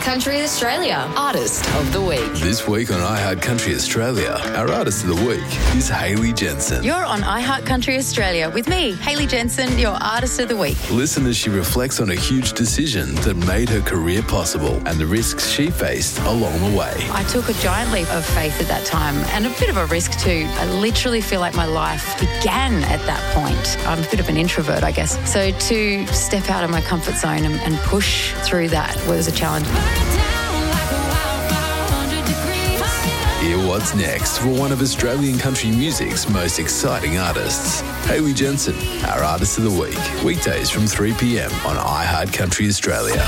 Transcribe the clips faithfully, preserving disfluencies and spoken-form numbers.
Country Australia Artist of the Week. This week on iHeart Country Australia, our Artist of the Week is Hayley Jensen. You're on iHeart Country Australia with me, Hayley Jensen, your Artist of the Week. Listen as she reflects on a huge decision that made her career possible and the risks she faced along the way. I took a giant leap of faith at that time and a bit of a risk too. I literally feel like my life began at that point. I'm a bit of an introvert, I guess. So to step out of my comfort zone and, and push through that was a challenge. Hear what's next for one of Australian country music's most exciting artists. Hayley Jensen, our Artist of the Week. Weekdays from three p.m. on iHeart Country Australia.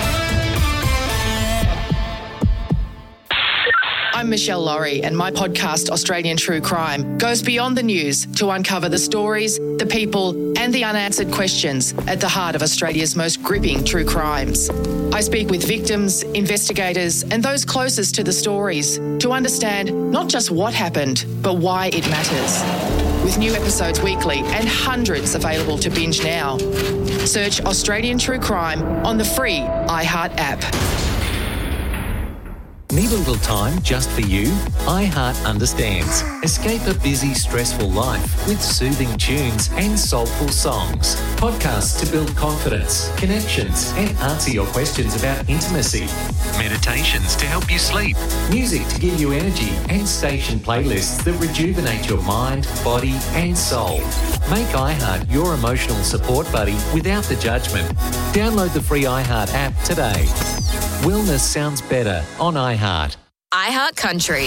I'm Michelle Laurie, and my podcast, Australian True Crime, goes beyond the news to uncover the stories, the people, and the unanswered questions at the heart of Australia's most gripping true crimes. I speak with victims, investigators, and those closest to the stories to understand not just what happened, but why it matters. With new episodes weekly and hundreds available to binge now. Search Australian True Crime on the free iHeart app. Need a little time just for you? iHeart understands. Escape a busy, stressful life with soothing tunes and soulful songs. Podcasts to build confidence, connections, and answer your questions about intimacy. Meditations to help you sleep. Music to give you energy, and station playlists that rejuvenate your mind, body, and soul. Make iHeart your emotional support buddy without the judgment. Download the free iHeart app today. Wellness sounds better on iHeart. iHeart Country.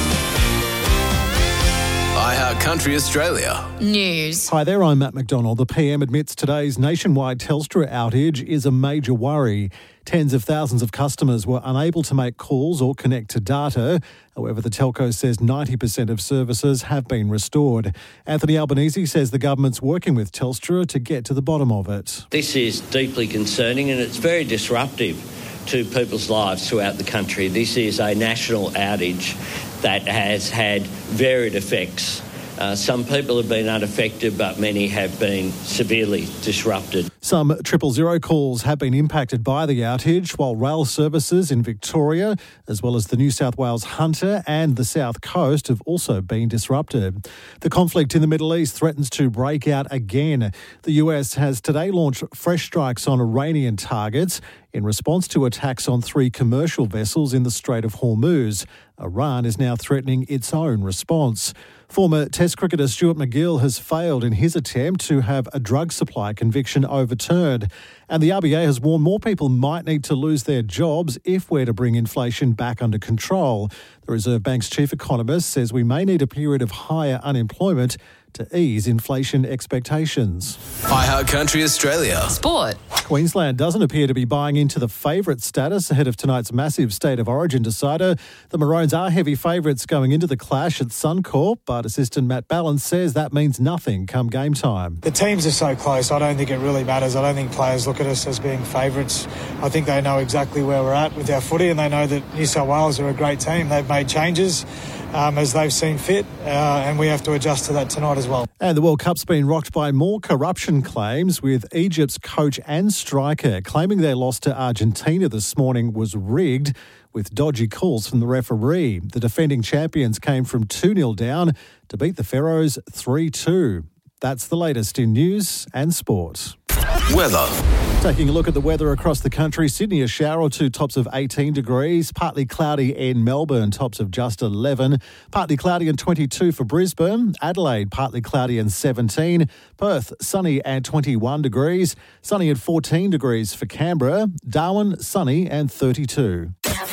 iHeart Country Australia. News. Hi there, I'm Matt McDonald. The P M admits today's nationwide Telstra outage is a major worry. Tens of thousands of customers were unable to make calls or connect to data. However, the telco says ninety percent of services have been restored. Anthony Albanese says the government's working with Telstra to get to the bottom of it. This is deeply concerning and it's very disruptive to people's lives throughout the country. This is a national outage that has had varied effects. Uh, some people have been unaffected, but many have been severely disrupted. Some triple zero calls have been impacted by the outage, while rail services in Victoria, as well as the New South Wales Hunter and the South Coast, have also been disrupted. The conflict in the Middle East threatens to break out again. The U S has today launched fresh strikes on Iranian targets in response to attacks on three commercial vessels in the Strait of Hormuz. Iran is now threatening its own response. Former Test cricketer Stuart MacGill has failed in his attempt to have a drug supply conviction overturned. And the R B A has warned more people might need to lose their jobs if we're to bring inflation back under control. The Reserve Bank's chief economist says we may need a period of higher unemployment to ease inflation expectations. iHeart Country Australia. Sport. Queensland doesn't appear to be buying into the favourite status ahead of tonight's massive State of Origin decider. The Maroons are heavy favourites going into the clash at Suncorp, but assistant Matt Ballance says that means nothing come game time. The teams are so close, I don't think it really matters. I don't think players look at us as being favourites. I think they know exactly where we're at with our footy, and they know that New South Wales are a great team. They've made changes um, as they've seen fit, uh, and we have to adjust to that tonight as well. And the World Cup's been rocked by more corruption claims, with Egypt's coach and striker claiming their loss to Argentina this morning was rigged, with dodgy calls from the referee. The defending champions came from two nil down to beat the Pharaohs three two. That's the latest in news and sport. Weather. Taking a look at the weather across the country, Sydney a shower or two, tops of eighteen degrees. Partly cloudy in Melbourne, tops of just eleven. Partly cloudy and twenty-two for Brisbane. Adelaide, partly cloudy and seventeen. Perth, sunny and twenty-one degrees. Sunny and fourteen degrees for Canberra. Darwin, sunny and thirty-two.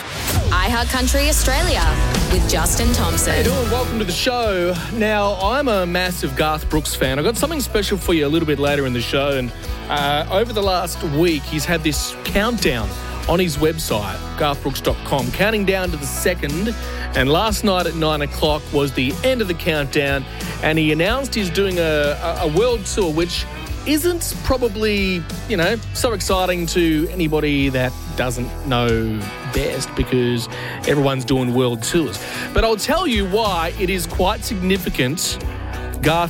iHeart Country Australia with Justin Thompson. How you doing? Welcome to the show. Now, I'm a massive Garth Brooks fan. I've got something special for you a little bit later in the show. And uh, over the last week, he's had this countdown on his website, garth brooks dot com, counting down to the second. And last night at nine o'clock was the end of the countdown. And he announced he's doing a, a world tour, which isn't probably, you know, so exciting to anybody that doesn't know best, because everyone's doing world tours. But I'll tell you why it is quite significant. Garth